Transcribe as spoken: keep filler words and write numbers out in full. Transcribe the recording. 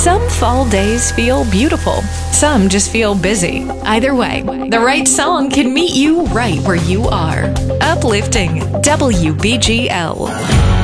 Some fall days feel beautiful. Some just feel busy. Either way, the right song can meet you right where you are. Uplifting W B G L.